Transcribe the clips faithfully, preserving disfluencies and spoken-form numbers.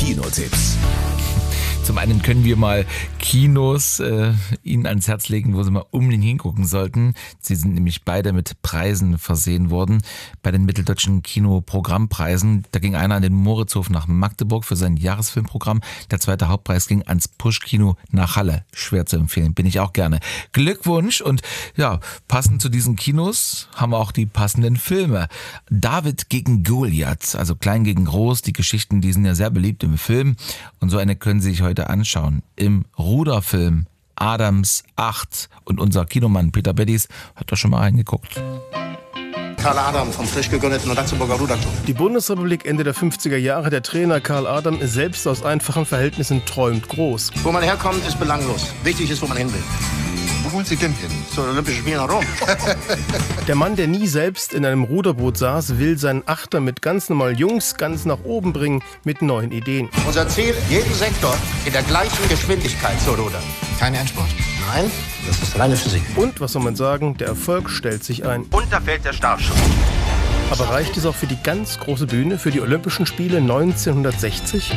Kinotipps. Zum einen können wir mal Kinos äh, Ihnen ans Herz legen, wo Sie mal unbedingt hingucken sollten. Sie sind nämlich beide mit Preisen versehen worden. Bei den Mitteldeutschen Kinoprogrammpreisen, da ging einer an den Moritzhof nach Magdeburg für sein Jahresfilmprogramm. Der zweite Hauptpreis ging ans Pusch-Kino nach Halle. Schwer zu empfehlen, bin ich auch gerne. Glückwunsch und ja, passend zu diesen Kinos haben wir auch die passenden Filme. David gegen Goliath, also klein gegen groß, die Geschichten, die sind ja sehr beliebt im Film und so eine können Sie sich heute anschauen. Im Ruderfilm Adams acht und unser Kinomann Peter Beddies hat da schon mal reingeguckt. Karl Adam vom frisch gegründeten Ratzeburger Ruderclub. Die Bundesrepublik Ende der fünfziger Jahre, der Trainer Karl Adam, selbst aus einfachen Verhältnissen träumt groß. Wo man herkommt, ist belanglos. Wichtig ist, wo man hin will. Wo wollen Sie denn hin? Zu den Olympischen Spielen in Rom. Der Mann, der nie selbst in einem Ruderboot saß, will seinen Achter mit ganz normalen Jungs ganz nach oben bringen mit neuen Ideen. Unser Ziel, jeden Sektor in der gleichen Geschwindigkeit zu rudern. Kein Endspurt. Nein, das ist reine Physik. Und, was soll man sagen, der Erfolg stellt sich ein. Und da fällt der Startschuss. Aber reicht es auch für die ganz große Bühne, für die Olympischen Spiele neunzehnhundertsechzig?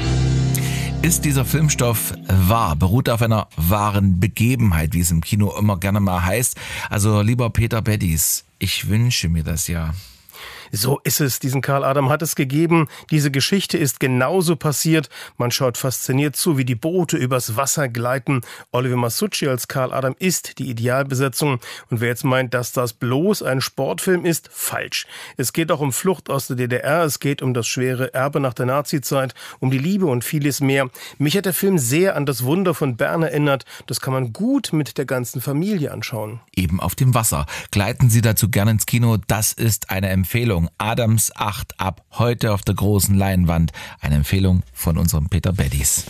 Ist dieser Filmstoff wahr, beruht auf einer wahren Begebenheit, wie es im Kino immer gerne mal heißt. Also lieber Peter Beddies, ich wünsche mir das ja. So ist es, diesen Karl Adam hat es gegeben. Diese Geschichte ist genauso passiert. Man schaut fasziniert zu, wie die Boote übers Wasser gleiten. Oliver Masucci als Karl Adam ist die Idealbesetzung. Und wer jetzt meint, dass das bloß ein Sportfilm ist, falsch. Es geht auch um Flucht aus der D D R, es geht um das schwere Erbe nach der Nazizeit, um die Liebe und vieles mehr. Mich hat der Film sehr an das Wunder von Bern erinnert. Das kann man gut mit der ganzen Familie anschauen. Eben auf dem Wasser. Gleiten Sie dazu gerne ins Kino, das ist eine Empfehlung. Adams acht ab heute auf der großen Leinwand. Eine Empfehlung von unserem Peter Beddies.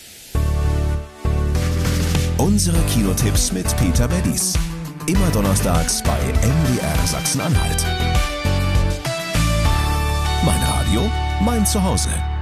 Unsere Kinotipps mit Peter Beddies. Immer donnerstags bei M D R Sachsen-Anhalt. Mein Radio, mein Zuhause.